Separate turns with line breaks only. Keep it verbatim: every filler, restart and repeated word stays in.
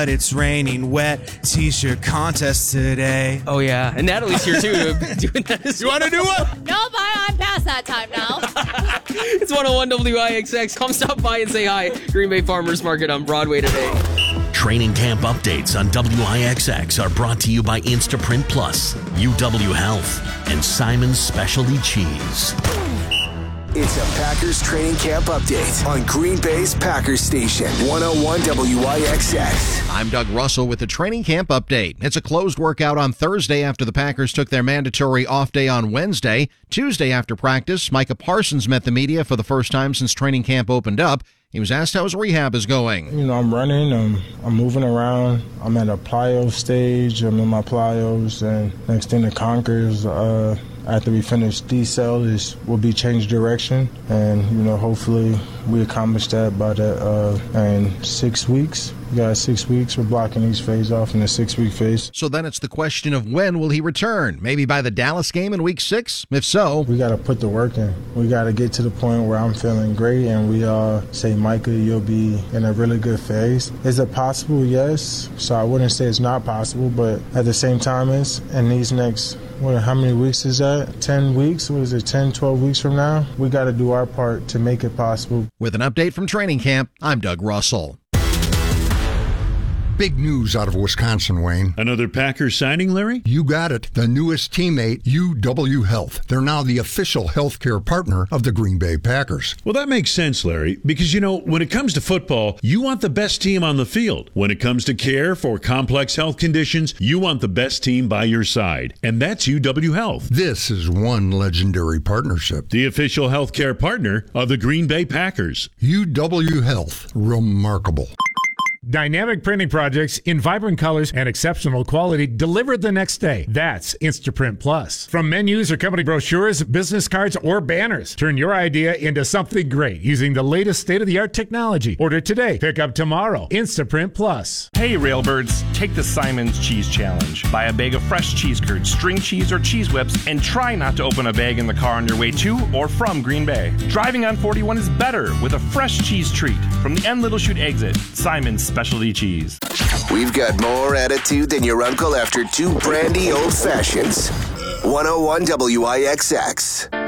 but it's raining wet. T-shirt contest today.
Oh, yeah. And Natalie's here, too, doing that.
You want to do what?
No, bye. I'm past that time now.
It's one oh one W I X X. Come stop by and say hi. Green Bay Farmers Market on Broadway today.
Training camp updates on W I X X are brought to you by Instaprint Plus, U W Health, and Simon's Specialty Cheese.
It's a Packers training camp update on Green Bay's Packers Station, one oh one W I X X.
I'm Doug Russell with the training camp update. It's a closed workout on Thursday after the Packers took their mandatory off day on Wednesday. Tuesday after practice, Micah Parsons met the media for the first time since training camp opened up. He was asked how his rehab is going.
You know, I'm running, I'm, I'm moving around. I'm at a plyo stage. I'm in my plyos, and next thing to conquer is uh, after we finish D-cell is will be change direction, and you know, hopefully we accomplish that by the uh, in six weeks. We got six weeks. We're blocking each phase off in the six-week phase.
So then it's the question of when will he return? Maybe by the Dallas game in week six? If so,
we got to put the work in. We got to get to the point where I'm feeling great and we all say, Micah, you'll be in a really good phase. Is it possible? Yes. So I wouldn't say it's not possible, but at the same time, it's in these next, what, how many weeks is that? ten weeks? What is it, ten, twelve weeks from now? We got to do our part to make it possible.
With an update from training camp, I'm Doug Russell.
Big news out of Wisconsin, Wayne.
Another Packers signing, Larry?
You got it. The newest teammate, U W Health. They're now the official healthcare partner of the Green Bay Packers.
Well, that makes sense, Larry, because, you know, when it comes to football, you want the best team on the field. When it comes to care for complex health conditions, you want the best team by your side. And that's U W Health.
This is one legendary partnership.
The official healthcare partner of the Green Bay Packers.
U W Health. Remarkable.
Dynamic printing projects in vibrant colors and exceptional quality delivered the next day. That's Instaprint Plus. From menus or company brochures, business cards, or banners, turn your idea into something great using the latest state-of-the-art technology. Order today, pick up tomorrow. Instaprint Plus.
Hey, Railbirds, take the Simon's Cheese Challenge. Buy a bag of fresh cheese curds, string cheese, or cheese whips, and try not to open a bag in the car on your way to or from Green Bay. Driving on forty-one is better with a fresh cheese treat from the N Little Chute exit. Simon's Specialty Cheese.
We've got more attitude than your uncle after two brandy old fashions. one oh one W I X X.